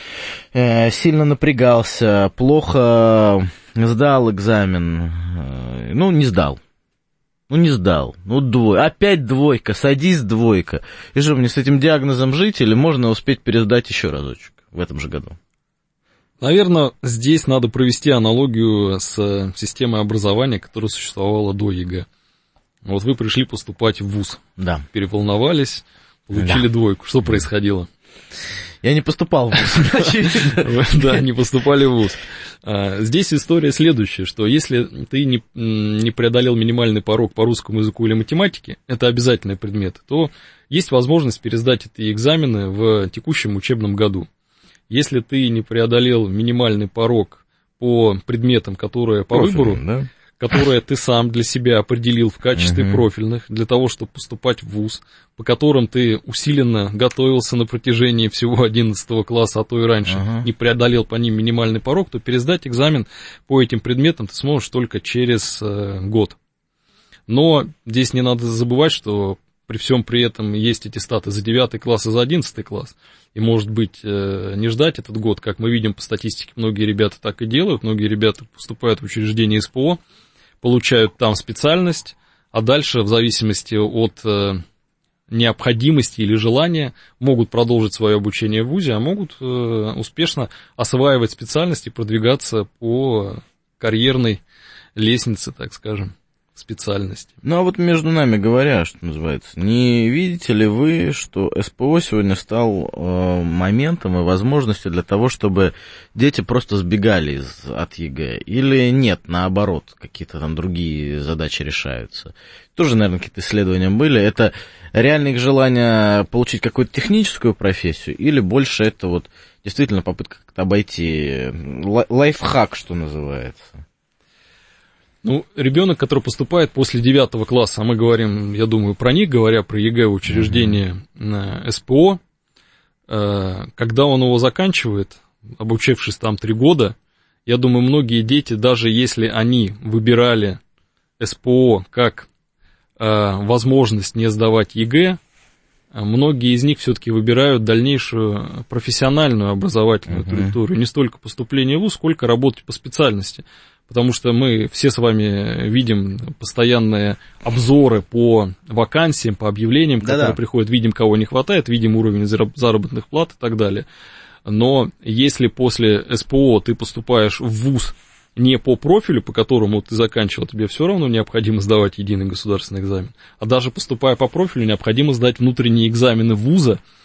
сильно напрягался, плохо сдал экзамен, ну, не сдал, ну, не сдал, ну, двойка, опять двойка, садись, двойка. И что, мне с этим диагнозом жить, или можно успеть пересдать еще разочек в этом же году? Наверное, здесь надо провести аналогию с системой образования, которая существовала до ЕГЭ. Вот вы пришли поступать в вуз, да. Переволновались, получили да. двойку. Что происходило? Я не поступал в вуз. Да, не поступали в вуз. Здесь история следующая, что если ты не, не преодолел минимальный порог по русскому языку или математике, это обязательные предметы, то есть возможность пересдать эти экзамены в текущем учебном году. Если ты не преодолел минимальный порог по предметам, которые по Профиль, выбору, да? которые ты сам для себя определил в качестве uh-huh. профильных, для того, чтобы поступать в вуз, по которым ты усиленно готовился на протяжении всего одиннадцатого класса, а то и раньше, uh-huh. не преодолел по ним минимальный порог, то пересдать экзамен по этим предметам ты сможешь только через э, год. Но здесь не надо забывать, что при всем при этом есть аттестаты за девятый класс и за одиннадцатый класс. И, может быть, не ждать этот год, как мы видим по статистике, многие ребята так и делают. Многие ребята поступают в учреждение СПО, получают там специальность, а дальше, в зависимости от необходимости или желания, могут продолжить свое обучение в вузе, а могут успешно осваивать специальность и продвигаться по карьерной лестнице, так скажем, специальности. Ну, а вот между нами говоря, что называется, не видите ли вы, что СПО сегодня стал э, моментом и возможностью для того, чтобы дети просто сбегали из, от ЕГЭ? Или нет, наоборот, какие-то там другие задачи решаются? Тоже, наверное, какие-то исследования были. Это реально их желание получить какую-то техническую профессию, или больше это вот действительно попытка как-то обойти лайфхак, что называется? Ну, ребенок, который поступает после девятого класса, а мы говорим, я думаю, про них, говоря про ЕГЭ учреждение mm-hmm. СПО, когда он его заканчивает, обучившись там три года, я думаю, многие дети, даже если они выбирали СПО как возможность не сдавать ЕГЭ, многие из них все-таки выбирают дальнейшую профессиональную образовательную mm-hmm. траекторию, не столько поступление в вуз, сколько работать по специальности. Потому что мы все с вами видим постоянные обзоры по вакансиям, по объявлениям, которые Да-да. приходят, видим, кого не хватает, видим уровень заработных плат и так далее. Но если после СПО ты поступаешь в вуз не по профилю, по которому ты заканчивал, тебе все равно необходимо сдавать единый государственный экзамен. А даже поступая по профилю, необходимо сдать внутренние экзамены вуза,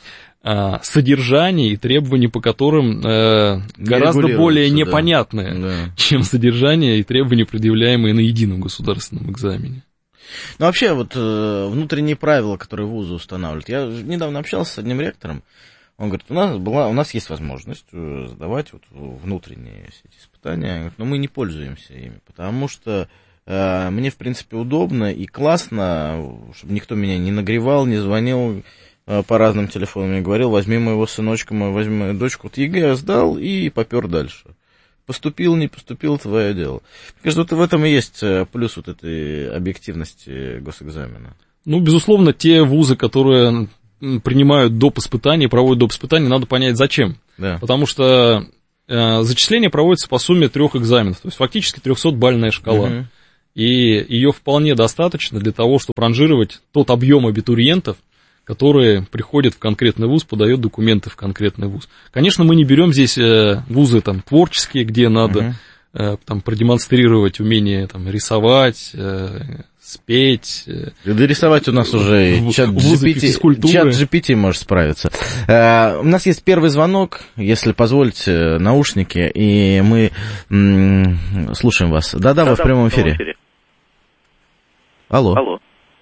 содержание и требования, по которым э, гораздо более непонятные, да. чем содержание и требования, предъявляемые на едином государственном экзамене. Ну, вообще, вот э, внутренние правила, которые вузы устанавливают. Я недавно общался с одним ректором. Он говорит, у нас, была, у нас есть возможность сдавать вот внутренние эти испытания, говорит, но мы не пользуемся ими, потому что э, мне, в принципе, удобно и классно, чтобы никто меня не нагревал, не звонил э, по разным телефонам, и говорил, возьми моего сыночка, мою, возьми мою дочку. Вот ЕГЭ я сдал и попер дальше. Поступил, не поступил, твое дело. Мне кажется, вот в этом и есть плюс вот этой объективности госэкзамена. Ну, безусловно, те вузы, которые принимают доп. Испытания, проводят доп. Испытания, надо понять, зачем. Да. Потому что э, зачисление проводится по сумме трех экзаменов, то есть фактически трехсотбальная шкала. Угу. И ее вполне достаточно для того, чтобы ранжировать тот объем абитуриентов, которые приходят в конкретный вуз, подают документы в конкретный вуз. Конечно, мы не берем здесь э, вузы там, творческие, где надо угу. э, там, продемонстрировать умение там, рисовать, э, спеть. Да рисовать у нас уже в, чат джи пи ти может справиться. Uh, у нас есть первый звонок, если позволите, наушники, и мы м- слушаем вас. Да-да, вы в прямом эфире. эфире. Алло. Алло.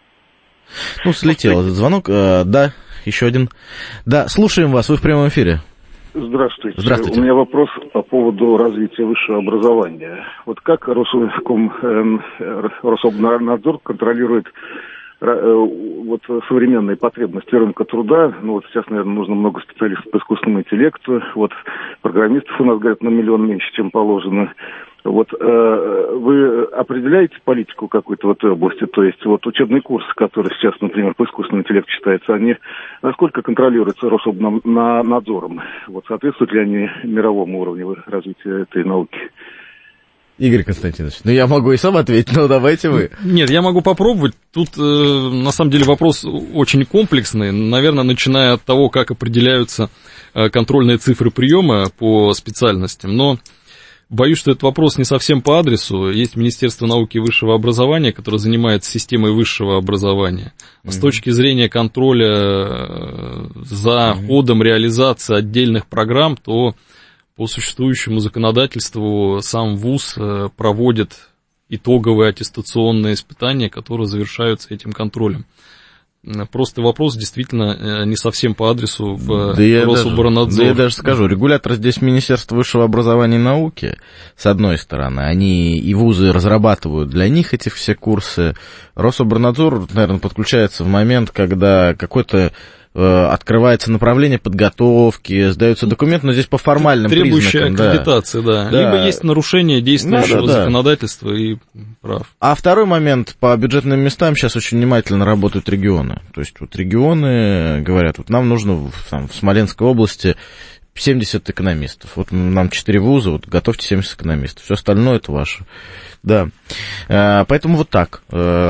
Ну, слетел этот звонок. Uh, да, еще один. Да, слушаем вас, вы в прямом эфире. Здравствуйте. Здравствуйте. У меня вопрос по поводу развития высшего образования. Вот как Рособком, э, Рособнадзор контролирует э, вот, современные потребности рынка труда? Ну вот сейчас, наверное, нужно много специалистов по искусственному интеллекту. Вот программистов у нас, говорят, на миллион меньше, чем положено. Вот э, вы определяете политику какую-то в этой области? То есть вот учебные курсы, которые сейчас, например, по искусственному интеллекту читаются, они насколько контролируются Рособнадзором? Вот соответствуют ли они мировому уровню развития этой науки? Игорь Константинович, ну я могу и сам ответить, но давайте вы. Нет, я могу попробовать. Тут, э, на самом деле, вопрос очень комплексный. Наверное, начиная от того, как определяются э, контрольные цифры приема по специальностям. Но боюсь, что этот вопрос не совсем по адресу. Есть Министерство науки и высшего образования, которое занимается системой высшего образования. Mm-hmm. С точки зрения контроля за mm-hmm. ходом реализации отдельных программ, то по существующему законодательству сам вуз проводит итоговые аттестационные испытания, которые завершаются этим контролем. Просто вопрос действительно не совсем по адресу в да Рособоронадзор. Да я даже скажу, регулятор здесь Министерство высшего образования и науки, с одной стороны, они и вузы разрабатывают для них эти все курсы. Рособоронадзор, наверное, подключается в момент, когда какой-то открывается направление подготовки, сдаются документы, но здесь по формальным требующие признакам. Требующие аккредитации, да. да. Либо есть нарушение действующего да, да, законодательства да. и прав. А второй момент, по бюджетным местам сейчас очень внимательно работают регионы. То есть вот регионы говорят, вот нам нужно там, в Смоленской области семьдесят экономистов. Вот нам четыре вуза, вот готовьте семьдесят экономистов. Все остальное это ваше. Да. Поэтому вот так.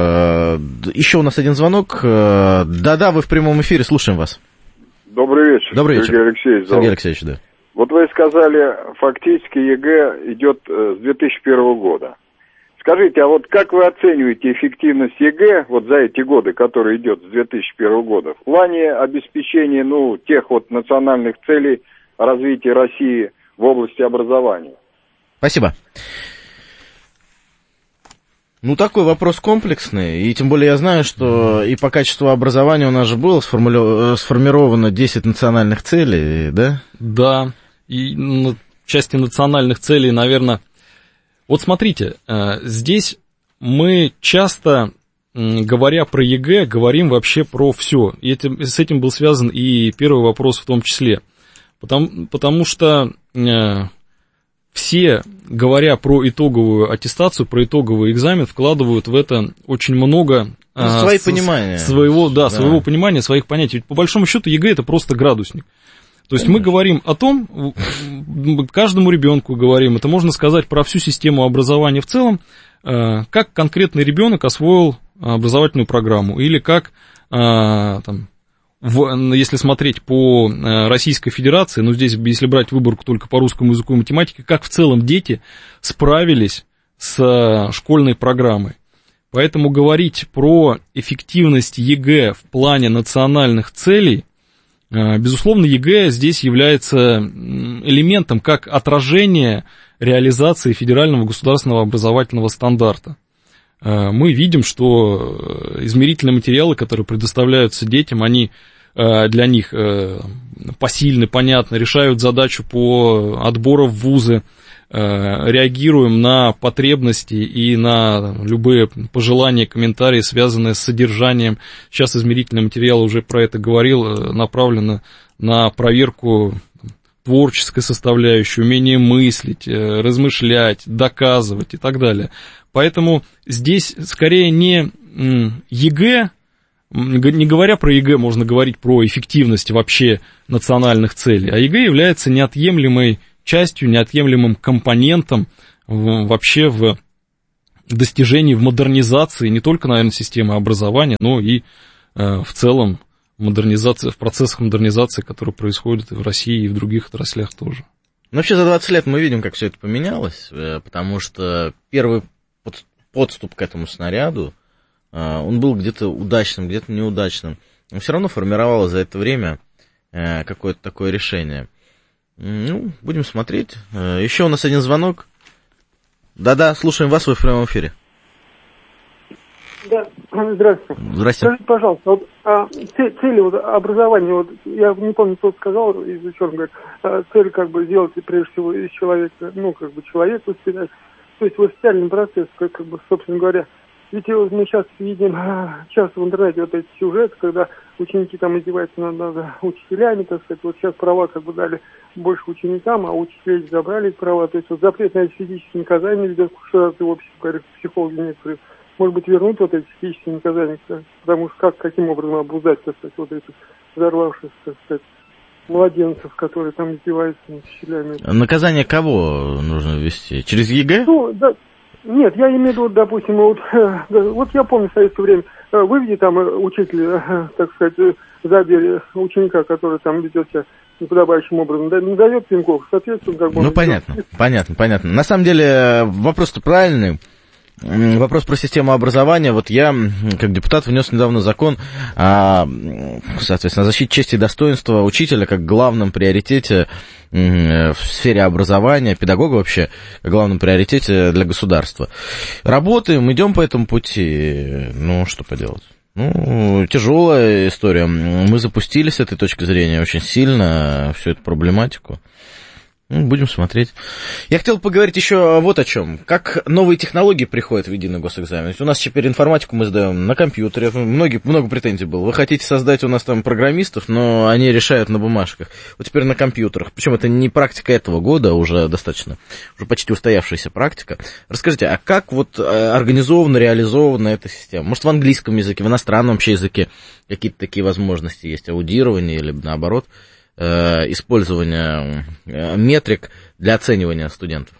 Еще у нас один звонок. Да-да, вы в прямом эфире, слушаем вас. Добрый вечер. Добрый вечер. Сергей Алексеевич. Сергей Алексеевич, да. Вот вы сказали, фактически ЕГЭ идет с две тысячи первого года. Скажите, а вот как вы оцениваете эффективность ЕГЭ вот за эти годы, которые идет с две тысячи первого года, в плане обеспечения, ну, тех вот национальных целей развития России в области образования? Спасибо. Ну, такой вопрос комплексный, и тем более я знаю, что и по качеству образования у нас же было сформулё... сформировано десять национальных целей, да? Да, и в части национальных целей, наверное... Вот смотрите, здесь мы часто, говоря про ЕГЭ, говорим вообще про все. И этим, с этим был связан и первый вопрос в том числе. Потому, потому что... Все, говоря про итоговую аттестацию, про итоговый экзамен, вкладывают в это очень много ну, свои с, понимания. Своего, да, да. своего понимания, своих понятий. Ведь по большому счету ЕГЭ это просто градусник. То есть Конечно. Мы говорим о том, каждому ребенку говорим, это можно сказать про всю систему образования в целом, как конкретный ребенок освоил образовательную программу, или как там, В, если смотреть по Российской Федерации, ну, здесь, если брать выборку только по русскому языку и математике, как в целом дети справились с школьной программой. Поэтому говорить про эффективность ЕГЭ в плане национальных целей Безусловно, ЕГЭ здесь является элементом как отражение реализации федерального государственного образовательного стандарта. Мы видим, что измерительные материалы, которые предоставляются детям, они для них посильны, понятны, решают задачу по отбору в вузы, реагируем на потребности и на любые пожелания, комментарии, связанные с содержанием. Сейчас измерительные материалы, уже про это говорил, направлены на проверку творческой составляющей, умение мыслить, размышлять, доказывать и так далее. Поэтому здесь скорее не ЕГЭ, не говоря про ЕГЭ, можно говорить про эффективность вообще национальных целей, а ЕГЭ является неотъемлемой частью, неотъемлемым компонентом в, вообще в достижении, в модернизации не только, наверное, системы образования, но и э, в целом модернизации, в процессах модернизации, которые происходят и в России, и в других отраслях тоже. Ну, вообще за двадцать лет мы видим, как все это поменялось, потому что первый под, подступ к этому снаряду, э, он был где-то удачным, где-то неудачным, но все равно формировалось за это время э, какое-то такое решение. Ну, будем смотреть. Еще у нас один звонок. Да-да, слушаем вас, вы в прямом эфире. Да, здравствуйте. Здравствуйте. Скажите, пожалуйста, вот, а, цели вот, образования, вот, я не помню, кто сказал из ученых, говорит, а, цель как бы сделать прежде всего из человека, ну, как бы человека воспитать, то есть воспитательный процесс, как, как бы, собственно говоря, ведь вот мы сейчас видим а, часто в интернете вот эти сюжеты, когда ученики там издеваются над, над учителями, так сказать, вот сейчас права как бы дали больше ученикам, а учителей забрали эти права, то есть вот запрет на эти физические наказания ведет к ужасной обществу, говорят психологи некоторые, может быть, вернуть вот эти физические наказания, потому что как, каким образом обуздать, так сказать, вот этих взорвавшихся, так сказать, младенцев, которые там издеваются над учителями. Наказание кого нужно ввести? Через ЕГЭ? Ну, да. Нет, я имею в виду, допустим, вот, вот я помню в советское время, выведи там учителя, так сказать, за дверь ученика, который там ведет себя неподобающим образом, да, не дает пинков, соответственно, как бы... Ну, понятно, идет. понятно, понятно. На самом деле, вопрос-то правильный. Вопрос про систему образования. Вот я, как депутат, внес недавно закон о, соответственно, защите чести и достоинства учителя как главном приоритете в сфере образования, педагога вообще, как главном приоритете для государства. Работаем, идем по этому пути. Ну, что поделать? Ну, тяжелая история. Мы запустили с этой точки зрения очень сильно всю эту проблематику. Ну, будем смотреть. Я хотел поговорить еще вот о чем. Как новые технологии приходят в единый госэкзамен. У нас теперь информатику мы сдаем на компьютере. Многие, много претензий было. Вы хотите создать у нас там программистов, но они решают на бумажках. Вот теперь на компьютерах. Причем это не практика этого года, уже достаточно, уже почти устоявшаяся практика. Расскажите, а как вот организована, реализована эта система? Может, в английском языке, в иностранном вообще языке какие-то такие возможности есть, аудирование или наоборот? Использования метрик для оценивания студентов?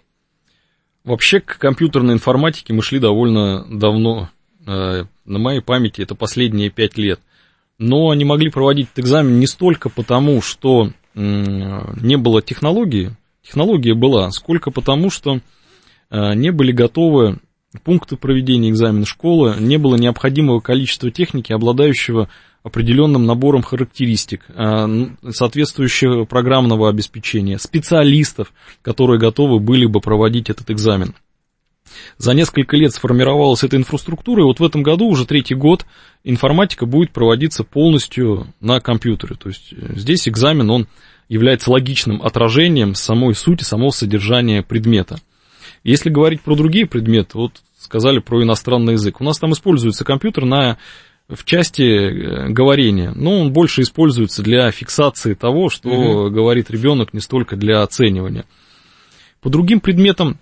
Вообще к компьютерной информатике мы шли довольно давно. На моей памяти это последние пять лет. Но не могли проводить этот экзамен не столько потому, что не было технологии, технология была, сколько потому, что не были готовы пункты проведения экзамена школы, не было необходимого количества техники, обладающего определенным набором характеристик, соответствующего программного обеспечения, специалистов, которые готовы были бы проводить этот экзамен. За несколько лет сформировалась эта инфраструктура, и вот в этом году, уже третий год, информатика будет проводиться полностью на компьютере. То есть здесь экзамен, он является логичным отражением самой сути, самого содержания предмета. Если говорить про другие предметы, вот сказали про иностранный язык, у нас там используется компьютер на... в части говорения, но он больше используется для фиксации того, что угу. говорит ребенок, не столько для оценивания. По другим предметам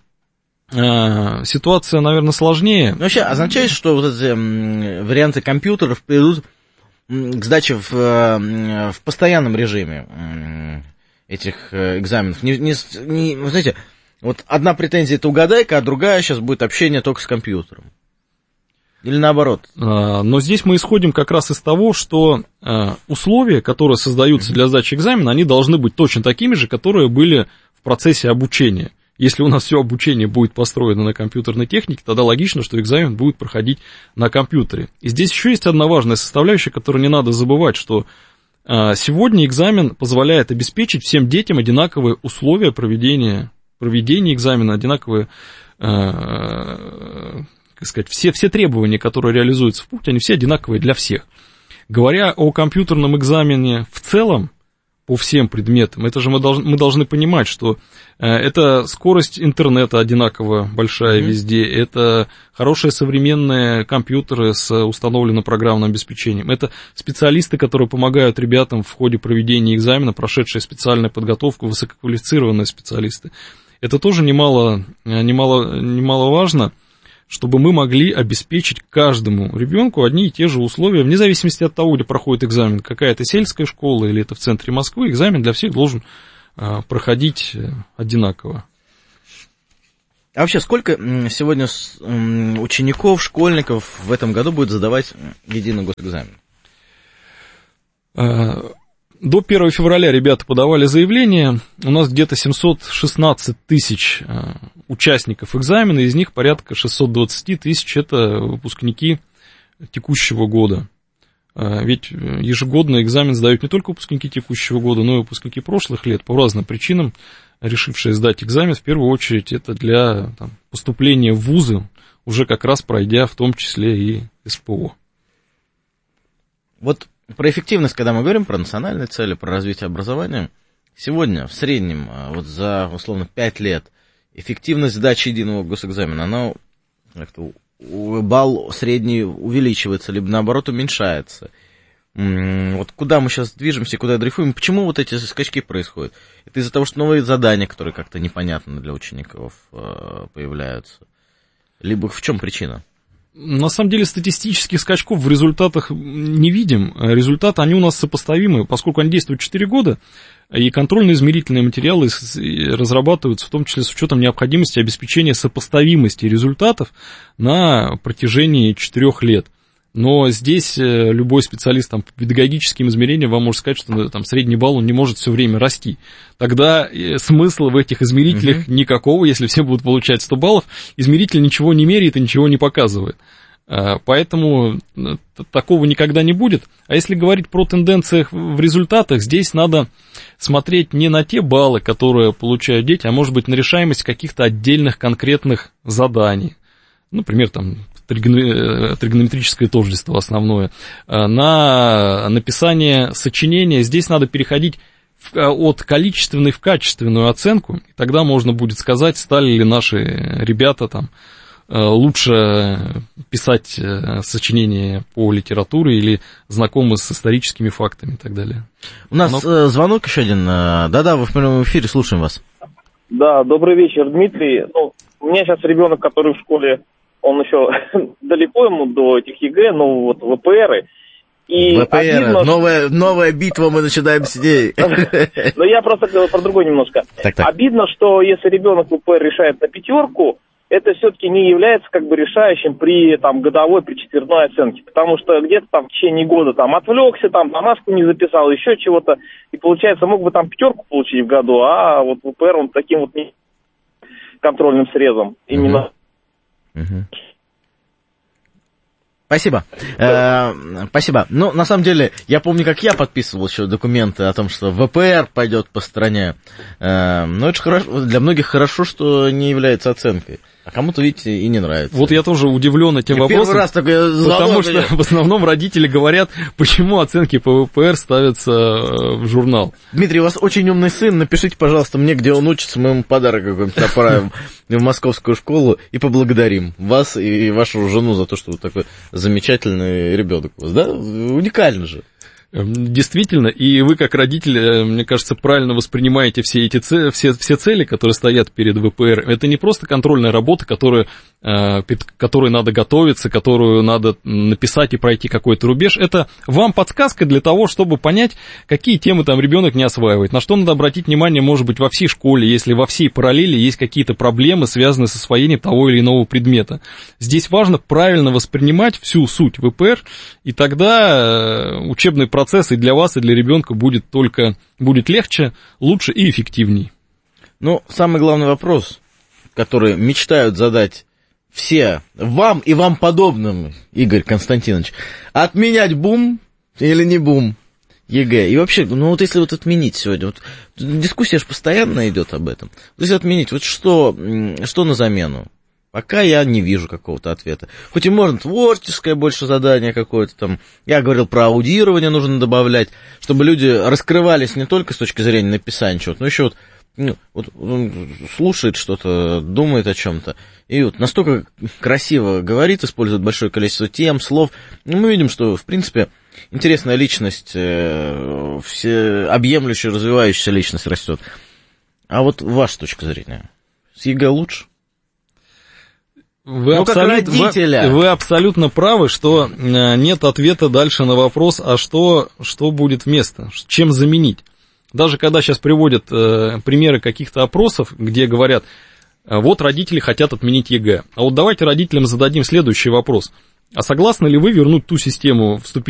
э, ситуация, наверное, сложнее. Вообще означает, что вот эти варианты компьютеров придут к сдаче в, в постоянном режиме этих экзаменов? Не, не, не, вы знаете, вот одна претензия — это угадайка, а другая сейчас будет общение только с компьютером. Или наоборот? Но здесь мы исходим как раз из того, что условия, которые создаются для сдачи экзамена, они должны быть точно такими же, которые были в процессе обучения. Если у нас все обучение будет построено на компьютерной технике, тогда логично, что экзамен будет проходить на компьютере. И здесь еще есть одна важная составляющая, которую не надо забывать, что Сегодня экзамен позволяет обеспечить всем детям одинаковые условия проведения, проведения экзамена, одинаковые, как сказать, все, все требования, которые реализуются в пункте, они все одинаковые для всех. Говоря о компьютерном экзамене в целом, по всем предметам, это же мы должны, мы должны понимать, что э, это скорость интернета одинаково большая mm-hmm. везде, это хорошие современные компьютеры с установленным программным обеспечением, это специалисты, которые помогают ребятам в ходе проведения экзамена, прошедшие специальную подготовку, высококвалифицированные специалисты. Это тоже немало, немало, немаловажно, чтобы мы могли обеспечить каждому ребенку одни и те же условия, вне зависимости от того, где проходит экзамен, какая это сельская школа или это в центре Москвы, экзамен для всех должен а, проходить одинаково. А вообще, сколько сегодня учеников, школьников в этом году будет задавать единый госэкзамен? А, до первого февраля ребята подавали заявление, у нас где-то семьсот шестнадцать тысяч участников экзамена, из них порядка шестьсот двадцать тысяч это выпускники текущего года. Ведь ежегодно экзамен сдают не только выпускники текущего года, но и выпускники прошлых лет по разным причинам, решившие сдать экзамен, в первую очередь это для там, поступления в вузы, уже как раз пройдя в том числе и СПО. Вот про эффективность, когда мы говорим про национальные цели, про развитие образования, сегодня в среднем вот за условно пять лет эффективность сдачи единого госэкзамена, она как-то, балл средний увеличивается, либо наоборот уменьшается. Вот куда мы сейчас движемся, куда дрейфуем, почему вот эти скачки происходят? Это из-за того, что новые задания, которые как-то непонятны для учеников, появляются? Либо в чем причина? На самом деле статистических скачков в результатах не видим. Результаты, они у нас сопоставимы, поскольку они действуют четыре года, и контрольно-измерительные материалы разрабатываются в том числе с учетом необходимости обеспечения сопоставимости результатов на протяжении четырех лет. Но здесь любой специалист там, по педагогическим измерениям вам может сказать, что там, средний балл он не может все время расти. Тогда смысла в этих измерителях uh-huh. никакого, если все будут получать сто баллов, измеритель ничего не меряет и ничего не показывает. Поэтому такого никогда не будет. А если говорить про тенденции в результатах, здесь надо смотреть не на те баллы, которые получают дети, а может быть на решаемость каких-то отдельных конкретных заданий. Например, там тригонометрическое тождество основное, на написание сочинения. Здесь надо переходить от количественной в качественную оценку, и тогда можно будет сказать, стали ли наши ребята там лучше писать сочинения по литературе или знакомы с историческими фактами и так далее. У нас Но... звонок еще один. Да-да, вы в прямом эфире, слушаем вас. Да, добрый вечер, Дмитрий. Ну, у меня сейчас ребенок, который в школе, он еще далеко ему до этих ЕГЭ, но вот ВПРы. И ВПР, обидно, новая, новая битва, мы начинаем с ней. Но я просто говорю про другое немножко. Так, так. Обидно, что если ребенок ВПР решает на пятерку, это все-таки не является как бы решающим при там годовой, при четвертной оценке. Потому что где-то там в течение года там отвлекся, там домашку не записал, еще чего-то. И получается, мог бы там пятерку получить в году, а вот ВПР он таким вот не контрольным срезом. Именно. Угу. Спасибо. Э, спасибо. Ну, на самом деле, я помню, как я подписывал еще документы о том, что ВПР пойдет по стране. Э, но это же хорошо, для многих хорошо, что не является оценкой. А кому-то, видите, и не нравится. Вот я тоже удивлен этим я вопросом. Первый раз такой потому что в основном родители говорят, почему оценки по ВПР ставятся в журнал. Дмитрий, у вас очень умный сын. Напишите, пожалуйста, мне, где он учится, мы ему подарок какой-нибудь отправим в московскую школу и поблагодарим вас и вашу жену за то, что вы такой замечательный ребенок у вас. Да? Уникально же. Действительно, и вы, как родитель, мне кажется, правильно воспринимаете все эти цели, все, все цели, которые стоят перед ВПР. Это не просто контрольная работа, которая, к которой надо готовиться, которую надо написать и пройти какой-то рубеж. Это вам подсказка для того, чтобы понять, какие темы там ребенок не осваивает, на что надо обратить внимание, может быть, во всей школе, если во всей параллели есть какие-то проблемы, связанные с освоением того или иного предмета. Здесь важно правильно воспринимать всю суть ВПР, и тогда учебный процесс процесс и для вас, и для ребенка будет только будет легче, лучше и эффективней. Ну, самый главный вопрос, который мечтают задать все вам и вам подобным, Игорь Константинович, отменять бум или не бум? ЕГЭ. И вообще, ну вот если вот отменить сегодня, вот дискуссия же постоянно идет об этом. Вот если отменить, вот что, что на замену? Пока я не вижу какого-то ответа. Хоть и можно творческое больше задание какое-то там. Я говорил про аудирование нужно добавлять, чтобы люди раскрывались не только с точки зрения написания чего-то, но еще вот, ну, вот он слушает что-то, думает о чем-то. И вот настолько красиво говорит, использует большое количество тем, слов. И мы видим, что, в принципе, интересная личность, всеобъемлющая, развивающаяся личность растет. А вот ваша точка зрения, с ЕГЭ лучше? Вы, ну, абсолют, вы, вы абсолютно правы, что нет ответа дальше на вопрос, а что, что будет вместо, чем заменить. Даже когда сейчас приводят э, примеры каких-то опросов, где говорят, вот родители хотят отменить ЕГЭ. А вот давайте родителям зададим следующий вопрос. А согласны ли вы вернуть ту систему вступительных